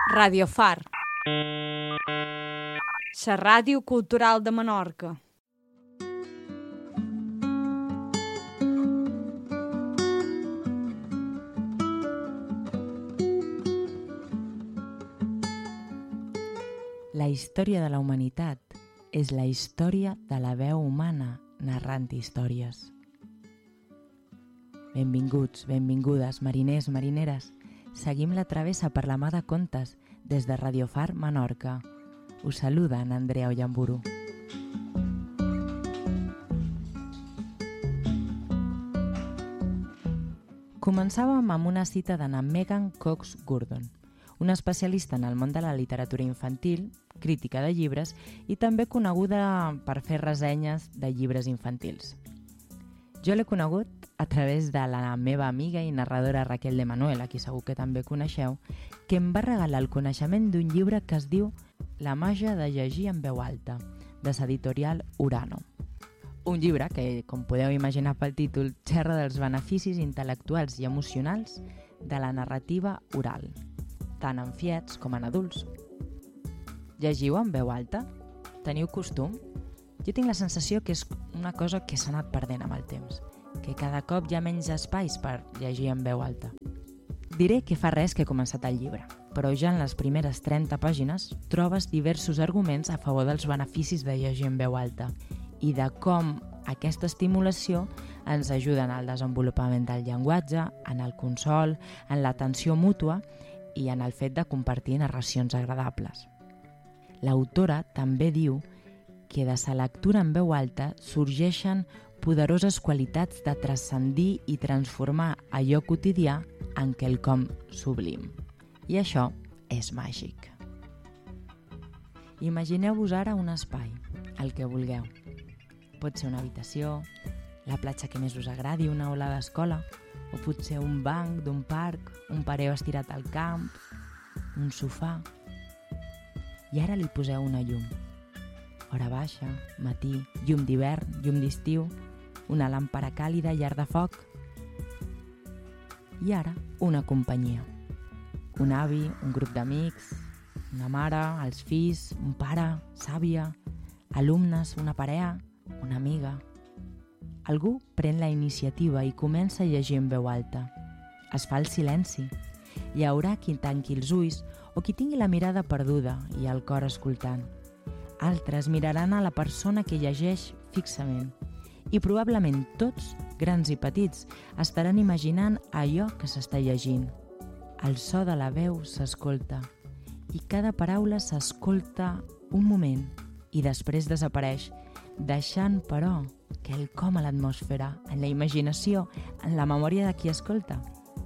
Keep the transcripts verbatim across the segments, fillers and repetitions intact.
Radio Far, la ràdio cultural de Menorca. La història de la humanitat és la història de la veu humana narrant històries. Benvinguts, benvingudes, mariners, marineres. Seguim la travessa per la mà de contes des de Radio Far Menorca. Us saluda en Andrea Ollamburu. Començàvem amb una cita de na Megan Cox Gurdon, una especialista en el món de la literatura infantil, crítica de llibres i també coneguda per fer ressenyes de llibres infantils. Jo l'he conegut a través de la meva amiga i narradora Raquel de Manuel, a qui segur que també coneixeu, que em va regalar el coneixement d'un llibre que es diu La màgia de llegir en veu alta, de l'editorial Urano. Un llibre que, com podeu imaginar pel títol, xerra dels beneficis intel·lectuals i emocionals de la narrativa oral, tant en fiets com en adults. Llegiu en veu alta? Teniu costum? Jo tinc la sensació que és una cosa que s'ha anat perdent amb el temps, que cada cop hi ha menys espais per llegir en veu alta. Diré que fa res que he començat el llibre, però ja en les primeres trenta pàgines trobes diversos arguments a favor dels beneficis de llegir en veu alta i de com aquesta estimulació ens ajuda en el desenvolupament del llenguatge, en el consol, en l'atenció mútua i en el fet de compartir narracions agradables. L'autora també diu que de la lectura en veu alta sorgeixen poderoses qualitats de transcendir i transformar allò quotidià en quelcom sublim. I això és màgic. Imagineu-vos ara un espai, el que vulgueu. Pot ser una habitació, la platja que més us agradi, una aula d'escola, o potser un banc d'un parc, un pareo estirat al camp, un sofà. I ara li poseu una llum. Hora baixa, matí, llum d'hivern, llum d'estiu, una làmpara càlida, llar de foc. I ara, una companyia. Un avi, un grup d'amics, una mare, els fills, un pare, sàvia, alumnes, una parella, una amiga. Algú pren la iniciativa i comença a llegir en veu alta. Es fa el silenci. Hi haurà qui tanqui els ulls o qui tingui la mirada perduda i el cor escoltant. Altres miraran a la persona que llegeix fixament i probablement tots, grans i petits, estaran imaginant allò que s'està llegint. El so de la veu s'escolta i cada paraula s'escolta un moment i després desapareix, deixant, però, quelcom a l'atmosfera, en la imaginació, en la memòria de qui escolta.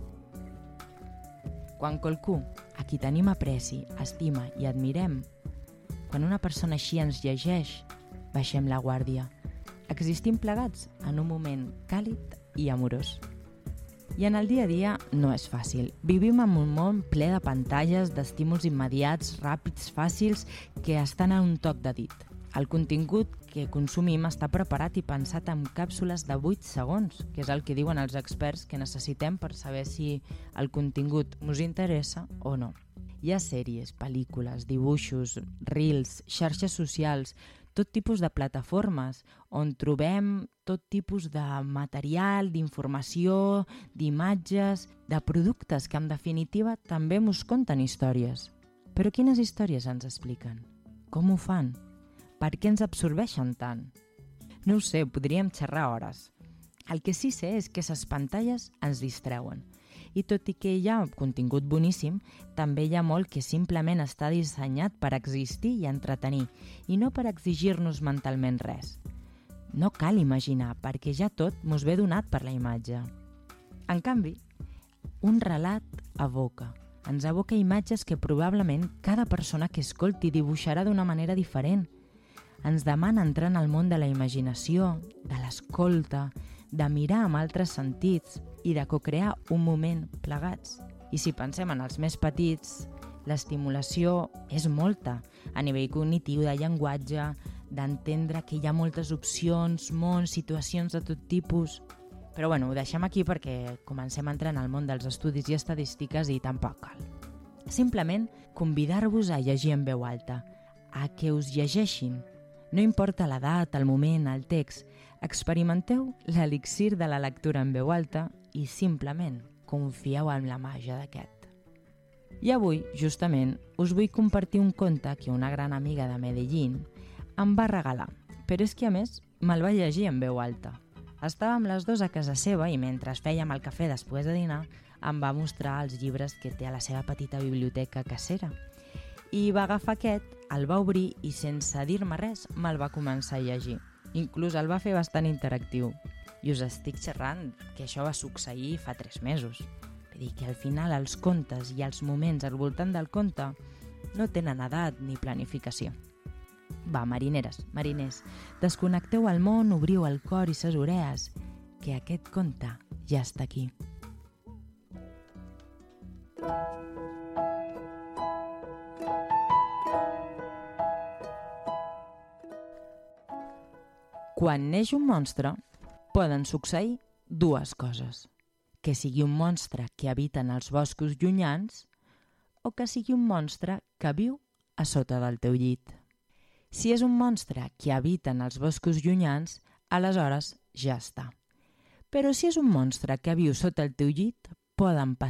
Quan qualcú, a qui tenim apreci, estima i admirem, quan una persona així ens llegeix, baixem la guàrdia. Existim plegats en un moment càlid i amorós. I en el dia a dia no és fàcil. Vivim en un món ple de pantalles, d'estímuls immediats, ràpids, fàcils, que estan a un toc de dit. El contingut que consumim està preparat i pensat en càpsules de vuit segons, que és el que diuen els experts que necessitem per saber si el contingut ens interessa o no. Hi ha sèries, pel·lícules, dibuixos, reels, xarxes socials, tot tipus de plataformes on trobem tot tipus de material, d'informació, d'imatges, de productes que en definitiva també ens conten històries. Però quines històries ens expliquen? Com ho fan? Per què ens absorbeixen tant? No ho sé, podríem xerrar hores. El que sí sé és que les pantalles ens distreuen. I tot i que hi ha contingut boníssim, també hi ha molt que simplement està dissenyat per existir i entretenir, i no per exigir-nos mentalment res. No cal imaginar, perquè ja tot mos ve donat per la imatge. En canvi, un relat evoca. Ens evoca imatges que probablement cada persona que escolti dibuixarà d'una manera diferent. Ens demana entrar en el món de la imaginació, de l'escolta, de mirar amb altres sentits i de co-crear un moment plegats. I si pensem en els més petits, l'estimulació és molta, a nivell cognitiu, de llenguatge, d'entendre que hi ha moltes opcions, mons, situacions de tot tipus. Però bueno, ho deixem aquí perquè comencem a entrar en el món dels estudis i estadístiques i tampoc cal. Simplement convidar-vos a llegir en veu alta, a que us llegeixin. No importa l'edat, el moment, el text, experimenteu l'elixir de la lectura en veu alta i simplement confieu en la màgia d'aquest. I avui, justament, us vull compartir un conte que una gran amiga de Medellín em va regalar, però és que a més me'l va llegir en veu alta. Estàvem les dues a casa seva i mentre fèiem el cafè després de dinar em va mostrar els llibres que té a la seva petita biblioteca casera. I va agafar aquest, el va obrir i sense dir-me res me'l va començar a llegir. Inclús el va fer bastant interactiu. I us estic xerrant que això va succeir fa tres mesos. Vull dir que al final els contes i els moments al voltant del conte no tenen edat ni planificació. Va, marineres, mariners, desconnecteu el món, obriu el cor i ses orelles, que aquest conte ja està aquí. Quan neix un monstre, poden succeir dues coses. Que sigui un monstre que habita en els boscos llunyans o que sigui un monstre que viu a sota del teu llit. Si és un monstre que habita en els boscos llunyans, aleshores ja està. Però si és un monstre que viu sota el teu llit, poden passar